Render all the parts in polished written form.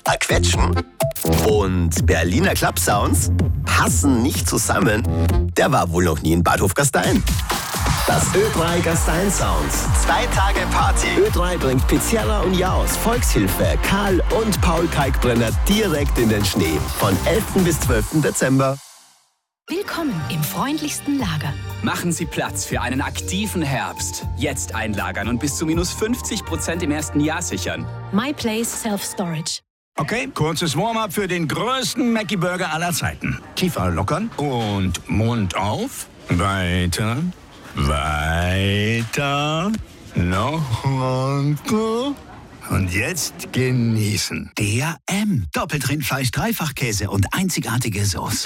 Quetschen und Berliner Club-Sounds passen nicht zusammen. Der war wohl noch nie in Bad Hofgastein. Das Ö3 Gastein Sounds. 2 Tage Party. Ö3 bringt Pizzerra und Jaus, Volkshilfe, Karl und Paul Kalkbrenner direkt in den Schnee. Von 11. bis 12. Dezember. Willkommen im freundlichsten Lager. Machen Sie Platz für einen aktiven Herbst. Jetzt einlagern und bis zu minus 50% im ersten Jahr sichern. MyPlace Self-Storage. Okay, kurzes Warm-up für den größten Mackie-Burger aller Zeiten. Kiefer lockern und Mund auf. Weiter, weiter, noch runter. Und jetzt genießen. Der M. Doppeltrindfleisch, Dreifachkäse und einzigartige Sauce.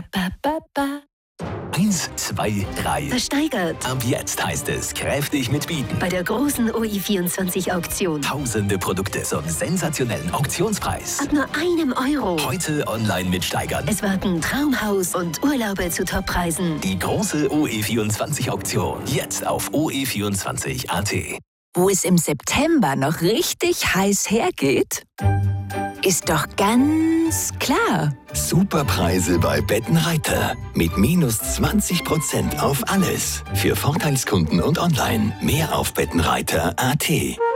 1, 2, 3. Versteigert. Ab jetzt heißt es kräftig mitbieten. Bei der großen OI24-Auktion. Tausende Produkte zum sensationellen Auktionspreis. Ab nur €1. Heute online mitsteigern. Es warten Traumhaus und Urlaube zu Toppreisen. Die große OE24-Auktion. Jetzt auf OE24.at. Wo es im September noch richtig heiß hergeht, ist doch ganz klar. Superpreise bei Bettenreiter. Mit minus 20% auf alles. Für Vorteilskunden und online. Mehr auf bettenreiter.at.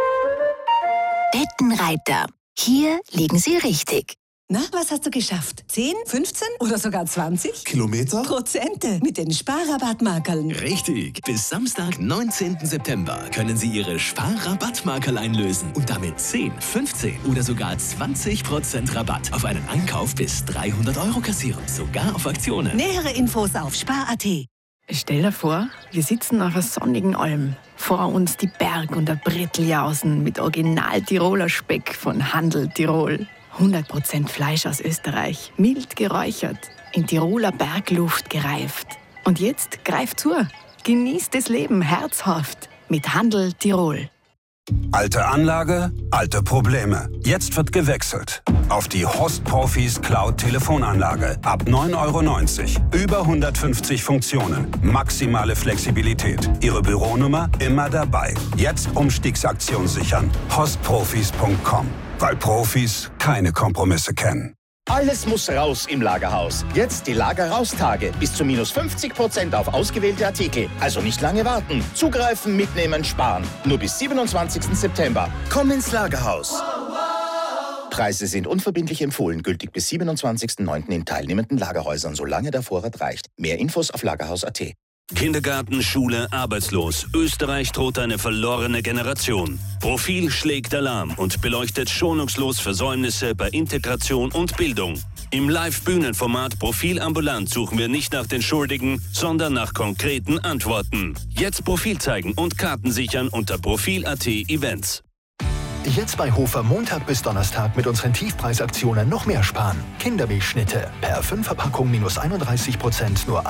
Bettenreiter. Hier liegen Sie richtig. Na, was hast du geschafft? 10, 15 oder sogar 20? Kilometer? Prozente mit den Sparrabattmarkerln. Richtig. Bis Samstag, 19. September können Sie Ihre Sparrabattmarkerl einlösen und damit 10, 15 oder sogar 20% Rabatt auf einen Einkauf bis 300 € kassieren. Sogar auf Aktionen. Nähere Infos auf spar.at. Stell dir vor, wir sitzen auf einer sonnigen Alm. Vor uns die Berg- und der Bretteljausen mit Original-Tiroler Speck von Handel Tirol. 100% Fleisch aus Österreich, mild geräuchert, in Tiroler Bergluft gereift. Und jetzt greift zu, genießt das Leben herzhaft mit Handel Tirol. Alte Anlage, alte Probleme. Jetzt wird gewechselt. Auf die Host Profis Cloud Telefonanlage. Ab 9,90 €. Über 150 Funktionen. Maximale Flexibilität. Ihre Büronummer immer dabei. Jetzt Umstiegsaktion sichern. hostprofis.com. Weil Profis keine Kompromisse kennen. Alles muss raus im Lagerhaus. Jetzt die Lager-Raus-Tage. Bis zu minus 50% auf ausgewählte Artikel. Also nicht lange warten. Zugreifen, mitnehmen, sparen. Nur bis 27. September. Komm ins Lagerhaus. Preise sind unverbindlich empfohlen. Gültig bis 27.09. in teilnehmenden Lagerhäusern, solange der Vorrat reicht. Mehr Infos auf lagerhaus.at. Kindergarten, Schule, arbeitslos. Österreich droht eine verlorene Generation. Profil schlägt Alarm und beleuchtet schonungslos Versäumnisse bei Integration und Bildung. Im Live-Bühnenformat Profil ambulant suchen wir nicht nach den Schuldigen, sondern nach konkreten Antworten. Jetzt Profil zeigen und Karten sichern unter Profil.at Events. Jetzt bei Hofer Montag bis Donnerstag mit unseren Tiefpreisaktionen noch mehr sparen. Kindermilchschnitte per 5er-Packung minus 31%, nur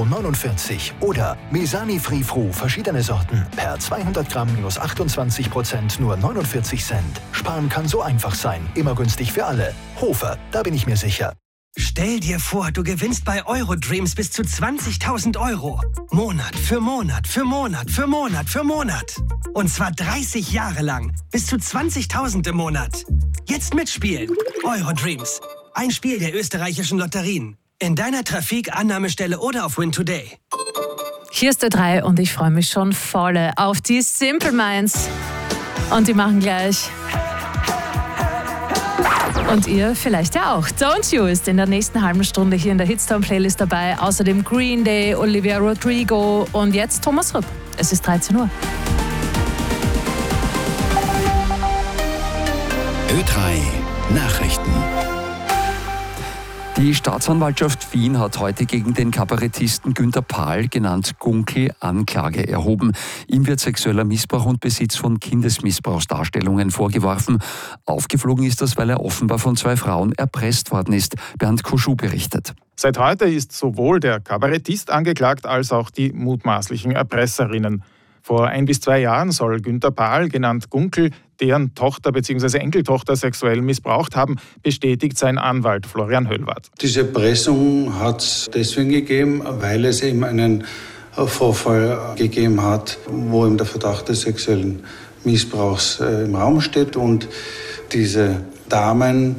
1,49 €. Oder Mesani Free Fru, verschiedene Sorten, per 200 Gramm minus 28%, nur 49 Cent. Sparen kann so einfach sein, immer günstig für alle. Hofer, da bin ich mir sicher. Stell dir vor, du gewinnst bei Eurodreams bis zu 20.000 €. Monat für Monat für Monat für Monat für Monat. Und zwar 30 Jahre lang. Bis zu 20.000 im Monat. Jetzt mitspielen. Eurodreams. Ein Spiel der österreichischen Lotterien. In deiner Trafik, Annahmestelle oder auf Win Today. Hier ist der 3 und ich freue mich schon voll auf die Simple Minds. Und die machen gleich... Und ihr vielleicht ja auch. Don't You ist in der nächsten halben Stunde hier in der Hitstone-Playlist dabei. Außerdem Green Day, Olivia Rodrigo und jetzt Thomas Rüpp. Es ist 13 Uhr. Ö3 Nachrichten. Die Staatsanwaltschaft Wien hat heute gegen den Kabarettisten Günter Pahl, genannt Gunkel, Anklage erhoben. Ihm wird sexueller Missbrauch und Besitz von Kindesmissbrauchsdarstellungen vorgeworfen. Aufgeflogen ist das, weil er offenbar von 2 Frauen erpresst worden ist. Bernd Kuschu berichtet. Seit heute ist sowohl der Kabarettist angeklagt als auch die mutmaßlichen Erpresserinnen. Vor 1 bis 2 Jahren soll Günter Pahl, genannt Gunkel, deren Tochter bzw. Enkeltochter sexuell missbraucht haben, bestätigt sein Anwalt Florian Höllwarth. Diese Erpressung hat es deswegen gegeben, weil es eben einen Vorfall gegeben hat, wo eben der Verdacht des sexuellen Missbrauchs im Raum steht. Und diese Damen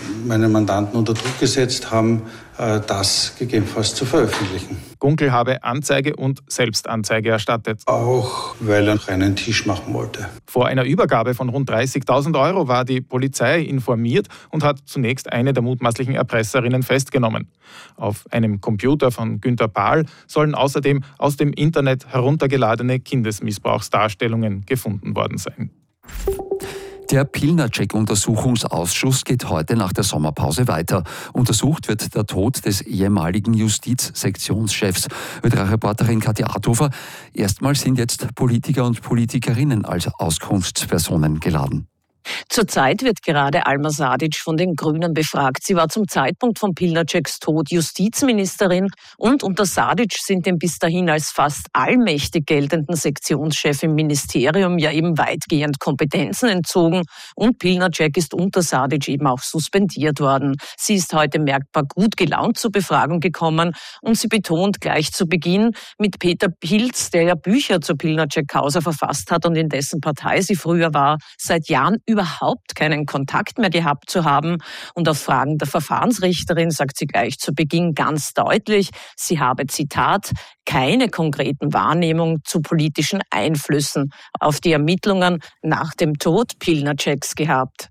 meinen Mandanten unter Druck gesetzt haben, das gegebenenfalls zu veröffentlichen. Gunkel habe Anzeige und Selbstanzeige erstattet. Auch weil er einen Tisch machen wollte. Vor einer Übergabe von rund 30.000 € war die Polizei informiert und hat zunächst eine der mutmaßlichen Erpresserinnen festgenommen. Auf einem Computer von Günter Pahl sollen außerdem aus dem Internet heruntergeladene Kindesmissbrauchsdarstellungen gefunden worden sein. Der Pilnacek-Untersuchungsausschuss geht heute nach der Sommerpause weiter. Untersucht wird der Tod des ehemaligen Justizsektionschefs. ÖTRA-Reporterin Katja Arthofer. Erstmals sind jetzt Politiker und Politikerinnen als Auskunftspersonen geladen. Zurzeit wird gerade Alma Sadic von den Grünen befragt. Sie war zum Zeitpunkt von Pilnaceks Tod Justizministerin und unter Sadic sind dem bis dahin als fast allmächtig geltenden Sektionschef im Ministerium ja eben weitgehend Kompetenzen entzogen und Pilnacek ist unter Sadic eben auch suspendiert worden. Sie ist heute merkbar gut gelaunt zur Befragung gekommen und sie betont gleich zu Beginn mit Peter Pilz, der ja Bücher zur Pilnacek-Causa verfasst hat und in dessen Partei sie früher war, seit Jahren überhaupt keinen Kontakt mehr gehabt zu haben. Und auf Fragen der Verfahrensrichterin sagt sie gleich zu Beginn ganz deutlich, sie habe, Zitat, keine konkreten Wahrnehmungen zu politischen Einflüssen auf die Ermittlungen nach dem Tod Pilnaceks gehabt.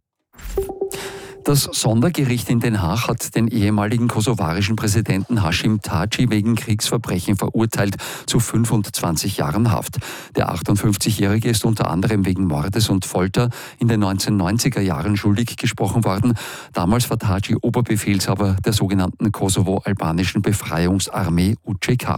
Das Sondergericht in Den Haag hat den ehemaligen kosovarischen Präsidenten Hashim Thaçi wegen Kriegsverbrechen verurteilt zu 25 Jahren Haft. Der 58-Jährige ist unter anderem wegen Mordes und Folter in den 1990er Jahren schuldig gesprochen worden. Damals war Thaçi Oberbefehlshaber der sogenannten Kosovo-albanischen Befreiungsarmee UÇK.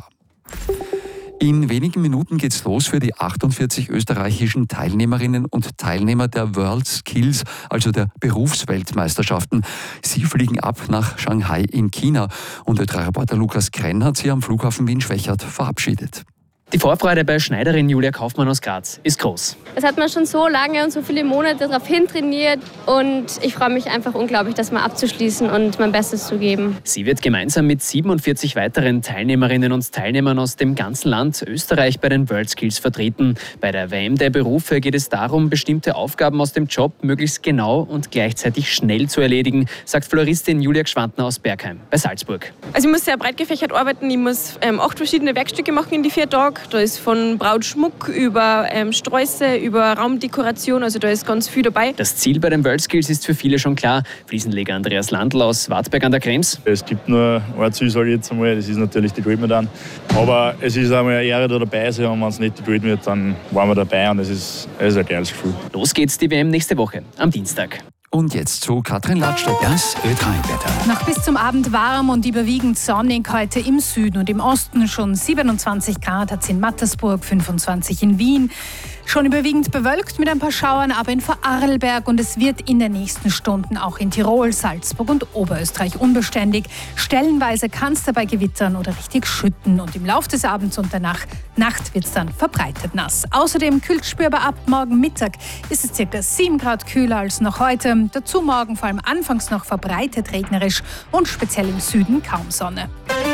In wenigen Minuten geht's los für die 48 österreichischen Teilnehmerinnen und Teilnehmer der World Skills, also der Berufsweltmeisterschaften. Sie fliegen ab nach Shanghai in China und ÖTRA-Reporter Lukas Krenn hat sie am Flughafen Wien-Schwechat verabschiedet. Die Vorfreude bei Schneiderin Julia Kaufmann aus Graz ist groß. Das hat man schon so lange und so viele Monate darauf hintrainiert und ich freue mich einfach unglaublich, das mal abzuschließen und mein Bestes zu geben. Sie wird gemeinsam mit 47 weiteren Teilnehmerinnen und Teilnehmern aus dem ganzen Land Österreich bei den World Skills vertreten. Bei der WM der Berufe geht es darum, bestimmte Aufgaben aus dem Job möglichst genau und gleichzeitig schnell zu erledigen, sagt Floristin Julia Gschwandner aus Bergheim bei Salzburg. Also ich muss sehr breit gefächert arbeiten, ich muss 8 verschiedene Werkstücke machen in die 4 Tage. Da ist von Brautschmuck über Sträuße, über Raumdekoration, also da ist ganz viel dabei. Das Ziel bei den World Skills ist für viele schon klar. Fliesenleger Andreas Landl aus Wartberg an der Krems. Es gibt nur ein Ziel, sage ich jetzt einmal, das ist natürlich die Goldmedaille. Aber es ist einmal eine Ehre, da dabei zu sein und wenn es nicht die Gold wird, dann waren wir dabei und es ist ein geiles Gefühl. Los geht's die WM nächste Woche, am Dienstag. Und jetzt zu Katrin Ladstadt. Das Ö3-Wetter. Noch bis zum Abend warm und überwiegend sonnig heute im Süden und im Osten. Schon 27 Grad hat es in Mattersburg, 25 in Wien. Schon überwiegend bewölkt mit ein paar Schauern, aber in Vorarlberg und es wird in den nächsten Stunden auch in Tirol, Salzburg und Oberösterreich unbeständig. Stellenweise kann es dabei gewittern oder richtig schütten und im Laufe des Abends und der Nacht wird es dann verbreitet nass. Außerdem kühlt spürbar ab morgen Mittag ist es ca. 7 Grad kühler als noch heute. Dazu morgen vor allem anfangs noch verbreitet regnerisch und speziell im Süden kaum Sonne.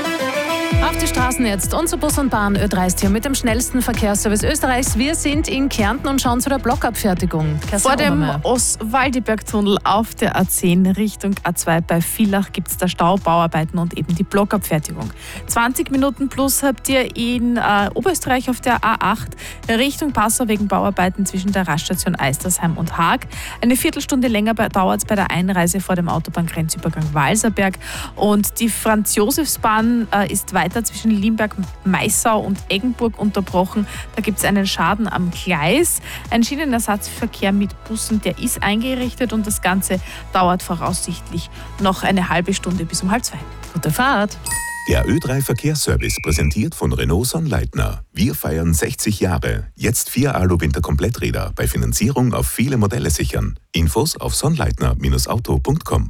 Auf die Straßen jetzt. Unser Bus und Bahn Ö3 ist hier mit dem schnellsten Verkehrsservice Österreichs. Wir sind in Kärnten und schauen zu der Blockabfertigung. Vor dem Oswaldiberg-Tunnel auf der A10 Richtung A2 bei Villach gibt es da Staubauarbeiten und eben die Blockabfertigung. 20 Minuten plus habt ihr in Oberösterreich auf der A8 Richtung Passau wegen Bauarbeiten zwischen der Raststation Eistersheim und Haag. Eine Viertelstunde länger dauert es bei der Einreise vor dem Autobahngrenzübergang Walserberg. Und die Franz-Josefs-Bahn ist weiter zwischen Limberg, Maissau und Eggenburg unterbrochen. Da gibt es einen Schaden am Gleis. Ein Schienenersatzverkehr mit Bussen, der ist eingerichtet und das Ganze dauert voraussichtlich noch eine halbe Stunde bis um 1:30. Gute Fahrt! Der Ö3 Verkehrsservice präsentiert von Renault Sonnleitner. Wir feiern 60 Jahre. Jetzt 4 Alu-Winter-Kompletträder bei Finanzierung auf viele Modelle sichern. Infos auf sonnleitner-auto.com.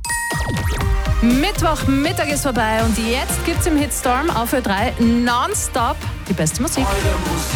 Mittwochmittag ist vorbei und jetzt gibt's im Hitstorm auf Ö3 nonstop die beste Musik.